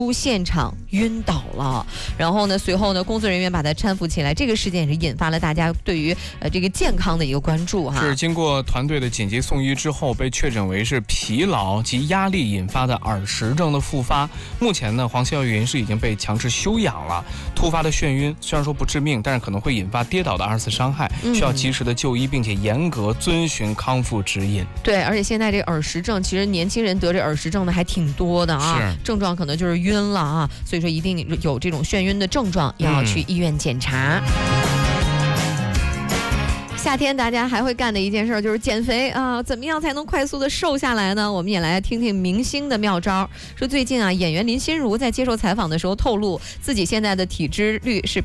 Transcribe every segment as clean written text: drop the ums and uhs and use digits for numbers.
现场晕倒了，然后呢，随后呢，工作人员把他搀扶起来。这个事件也是引发了大家对于这个健康的一个关注哈。 是经过团队的紧急送医之后，被确诊为是疲劳及压力引发的耳石症的复发。目前呢，黄孝云是已经被强制休养了。突发的眩晕虽然说不致命，但是可能会引发跌倒的二次伤害，需要及时的就医，并且严格遵循康复指引。 对，而且现在这耳石症，其实年轻人得这耳石症的还挺多的啊，症状可能就是晕了啊，所以说一定有这种眩晕的症状，要去医院检查。夏天大家还会干的一件事就是减肥啊，怎么样才能快速的瘦下来呢？我们也来听听明星的妙招。说最近啊，演员林心如在接受采访的时候透露，自己现在的体脂率是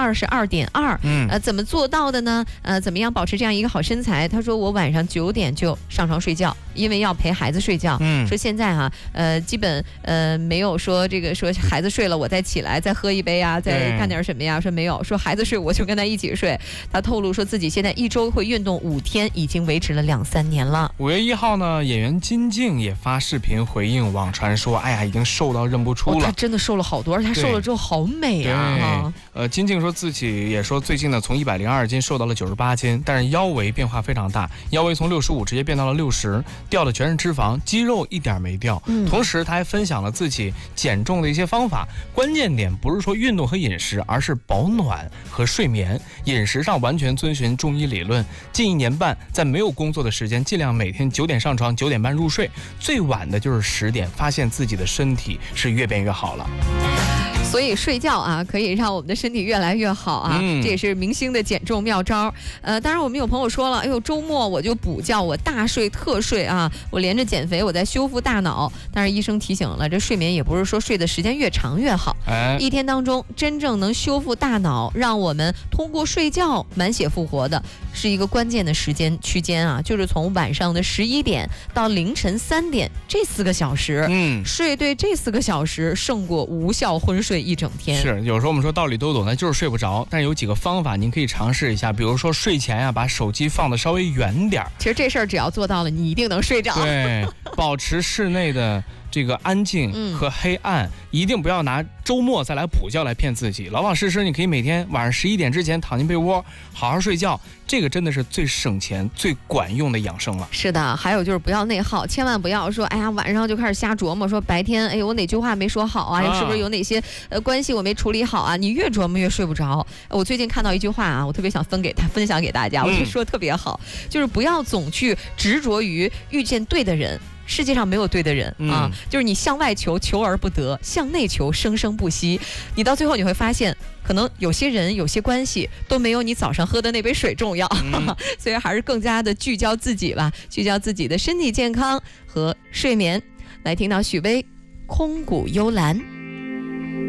22.2%。怎么做到的呢？怎么样保持这样一个好身材？她说我晚上9点就上床睡觉，因为要陪孩子睡觉。说现在啊，基本没有说这个说孩子睡了我再起来再喝一杯啊，再干点什么呀？说没有，说孩子睡我就跟他一起睡。她透露说自己现在1周会运动5天，已经维持了2-3年了。 5月1号呢，演员金靖也发视频回应网传说，哎呀，已经瘦到认不出了。 她真的瘦了好多，而且她瘦了之后好美啊！ 金靖说自己也说最近呢，从102斤瘦到了98斤，但是腰围变化非常大，腰围从65直接变到了60，掉的全是脂肪，肌肉一点没掉。同时他还分享了自己减重的一些方法，关键点不是说运动和饮食，而是保暖和睡眠。饮食上完全遵循中医理论，近1年半在没有工作的时间，尽量每天9点上床，9点半入睡，最晚的就是10点，发现自己的身体是越变越好了。 所以睡觉啊，可以让我们的身体越来越好啊，这也是明星的减重妙招。当然我们有朋友说了，哎呦，周末我就补觉，我大睡特睡啊，我连着减肥，我在修复大脑。但是医生提醒了，这睡眠也不是说睡的时间越长越好。一天当中真正能修复大脑，让我们通过睡觉满血复活的，是一个关键的时间区间啊，就是从晚上的11点到凌晨3点这4个小时。睡对这4个小时胜过无效昏睡一整天。 是，有时候我们说道理都懂，但就是睡不着。但是有几个方法您可以尝试一下，比如说睡前呀，把手机放得稍微远点。 其实这事儿只要做到了，你一定能睡着。 对，保持室内的这个安静和黑暗，一定不要拿周末再来补觉来骗自己。老老实实，你可以每天晚上11点之前躺进被窝，好好睡觉。这个真的是最省钱、最管用的养生了。 是的，还有就是不要内耗，千万不要说，哎呀，晚上就开始瞎琢磨，说白天，哎，我哪句话没说好啊？是不是有哪些关系我没处理好啊？你越琢磨越睡不着。我最近看到一句话啊，我特别想分享给大家，我觉得说得特别好，就是不要总去执着于遇见对的人。世界上没有对的人啊，就是你向外求，求而不得；向内求，生生不息。你到最后你会发现，可能有些人、有些关系都没有你早上喝的那杯水重要，所以还是更加的聚焦自己吧，聚焦自己的身体健康和睡眠。来听到许巍《空谷幽兰》。